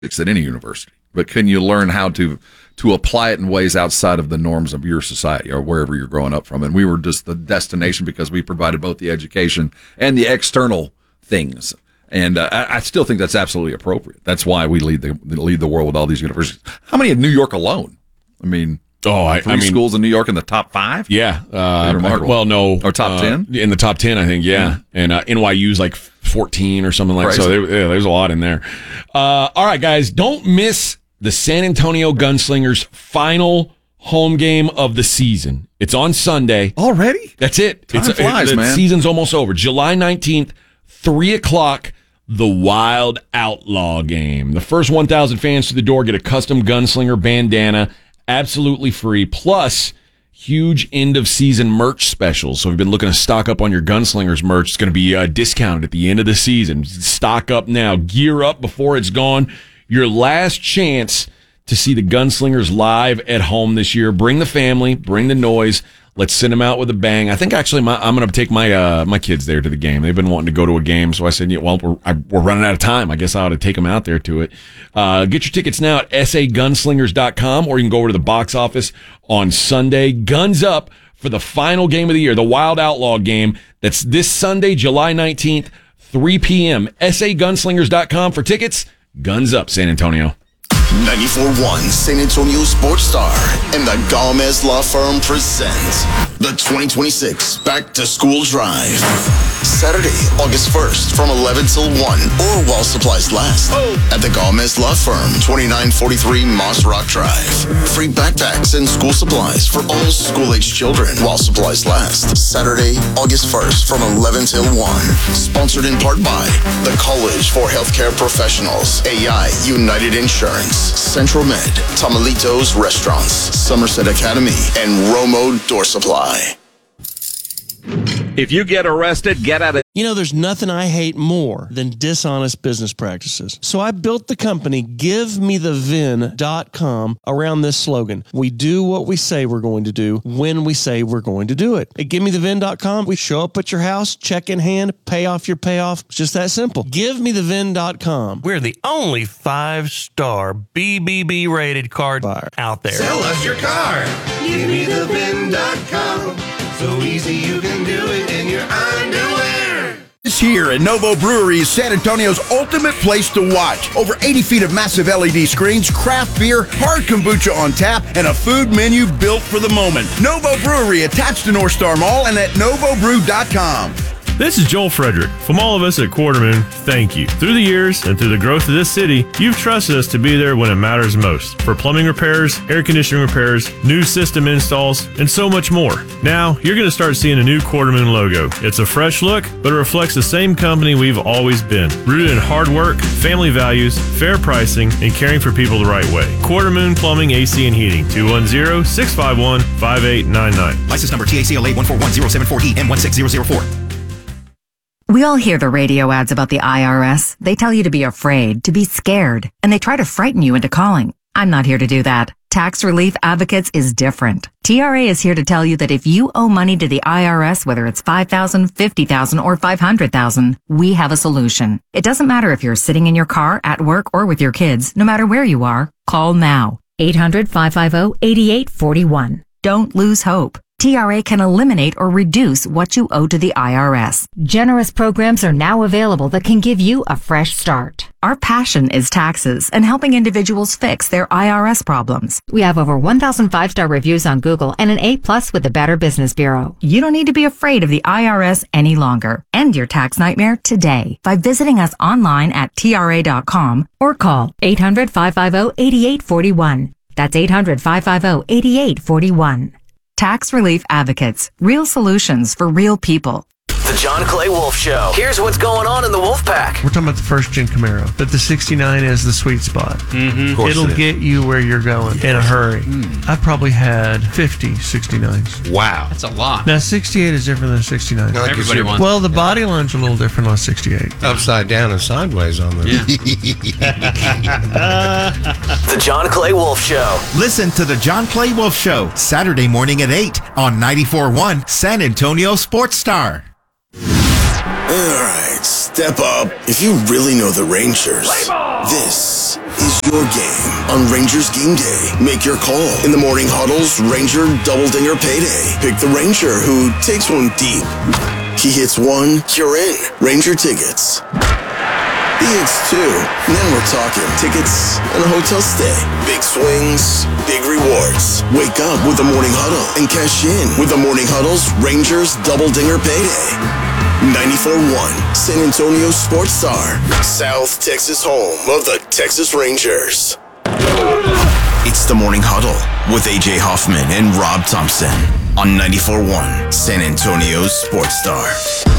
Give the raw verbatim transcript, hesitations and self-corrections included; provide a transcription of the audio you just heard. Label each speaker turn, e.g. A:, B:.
A: at any university, but can you learn how to to apply it in ways outside of the norms of your society or wherever you're growing up from? And we were just the destination because we provided both the education and the external things. And uh, I, I still think that's absolutely appropriate. That's why we lead the lead the world with all these universities. How many in New York alone? I mean,
B: oh, I,
A: three
B: I mean,
A: schools in New York in the top five.
B: Yeah, uh,
A: remarkable.
B: well, no,
A: or top
B: uh,
A: ten
B: in the top ten, I think. Yeah, mm-hmm. and uh, N Y U's like fourteen or something like that. So there, yeah, there's a lot in there. Uh, all right, guys, don't miss the San Antonio Gunslingers final home game of the season. It's on Sunday
A: already.
B: That's it.
A: Time
B: it's
A: flies,
B: it, the
A: man.
B: Season's almost over. July nineteenth, three o'clock. The Wild Outlaw game. The first one thousand fans to the door get a custom Gunslinger bandana, absolutely free, plus huge end-of-season merch specials. So if you've been looking to stock up on your Gunslingers merch, it's going to be uh, discounted at the end of the season. Stock up now. Gear up before it's gone. Your last chance to see the Gunslingers live at home this year. Bring the family. Bring the noise. Let's send them out with a bang. I think actually my, I'm going to take my uh, my kids there to the game. They've been wanting to go to a game, so I said, yeah, well, we're, I, we're running out of time. I guess I ought to take them out there to it. Uh, get your tickets now at s a gunslingers dot com, or you can go over to the box office on Sunday. Guns up for the final game of the year, the Wild Outlaw game. That's this Sunday, July nineteenth, three p.m. s a gunslingers dot com for tickets. Guns up, San Antonio.
C: ninety-four point one San Antonio Sports Star and the Gomez Law Firm present the twenty twenty-six Back to School Drive. Saturday, August first from eleven till one or while supplies last oh. at the Gomez Law Firm, twenty-nine forty-three Moss Rock Drive. Free backpacks and school supplies for all school-aged children while supplies last. Saturday, August first from eleven till one. Sponsored in part by the College for Healthcare Professionals, A I United Insurance, Central Med, Tamalitos Restaurants, Somerset Academy, and Romo Door Supply.
D: If you get arrested, get out of...
E: You know, there's nothing I hate more than dishonest business practices. So I built the company give me the vin dot com around this slogan. We do what we say we're going to do when we say we're going to do it. At give me the vin dot com, we show up at your house, check in hand, pay off your payoff. It's just that simple. give me the vin dot com. We're the only five-star B B B rated card buyer out there.
F: Sell us your car. give me the vin dot com. So easy you can do it in your underwear.
G: This here at Novo Brewery is San Antonio's ultimate place to watch. Over eighty feet of massive L E D screens, craft beer, hard kombucha on tap, and a food menu built for the moment. Novo Brewery attached to North Star Mall and at novo brew dot com.
H: This is Joel Frederick. From all of us at Quarterman, thank you. Through the years and through the growth of this city, you've trusted us to be there when it matters most. For plumbing repairs, air conditioning repairs, new system installs, and so much more. Now, you're going to start seeing a new Quarterman logo. It's a fresh look, but it reflects the same company we've always been. Rooted in hard work, family values, fair pricing, and caring for people the right way. Quarterman Plumbing, A C, and Heating. two one zero, six five one, five eight nine nine.
I: License number T A C L A one four one zero seven four E M one six zero zero four.
J: We all hear the radio ads about the I R S. They tell you to be afraid, to be scared, and they try to frighten you into calling. I'm not here to do that. Tax Relief Advocates is different. T R A is here to tell you that if you owe money to the I R S, whether it's five thousand dollars, fifty thousand dollars, or five hundred thousand dollars, we have a solution. It doesn't matter if you're sitting in your car, at work, or with your kids. No matter where you are, call now. eight hundred, five five zero, eight eight four one. Don't lose hope. T R A can eliminate or reduce what you owe to the I R S.
K: Generous programs are now available that can give you a fresh start.
J: Our passion is taxes and helping individuals fix their I R S problems.
K: We have over one thousand five-star reviews on Google and an A plus with the Better Business Bureau.
J: You don't need to be afraid of the I R S any longer. End your tax nightmare today by visiting us online at T R A dot com or call
K: eight hundred, five five zero, eight eight four one. That's eight hundred, five five zero, eight eight four one.
J: Tax Relief Advocates. Real solutions for real people.
L: The John Clay Wolf Show. Here's what's going on in the Wolf Pack.
M: We're talking about the first gen Camaro, but the sixty-nine is the sweet spot.
L: Mm-hmm.
M: It'll
L: it
M: get you where you're going in a hurry.
L: Mm.
M: I probably had fifty sixty-nines.
L: Wow. That's a lot.
M: Now, sixty-eight is different than sixty-nine.
L: No, everybody wants
M: Well, the body line's a little different on sixty-eight.
N: Upside down and sideways on the.
L: The John Clay Wolf Show.
I: Listen to the John Clay Wolf Show, Saturday morning at eight on ninety-four point one San Antonio Sports Star.
C: All right, step up. If you really know the Rangers, this is your game on Rangers Game Day. Make your call in the Morning Huddle's Ranger Double Dinger Payday. Pick the Ranger who takes one deep. He hits one, you're in. Ranger tickets. He hits two, and then we're talking tickets and a hotel stay. Big swings, big rewards. Wake up with the Morning Huddle and cash in with the Morning Huddle's Rangers Double Dinger Payday. ninety-four point one San Antonio Sports Star, South Texas home of the Texas Rangers. It's the Morning Huddle with A J Hoffman and Rob Thompson on ninety-four point one San Antonio Sports Star.